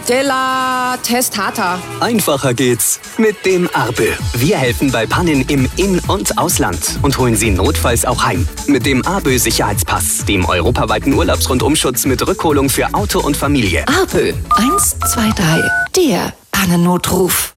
Della Testata. Einfacher geht's mit dem ARPE. Wir helfen bei Pannen im In- und Ausland und holen Sie notfalls auch heim. Mit dem ARPE Sicherheitspass, dem europaweiten Urlaubsrundumschutz mit Rückholung für Auto und Familie. ARPE 123, der Pannennotruf.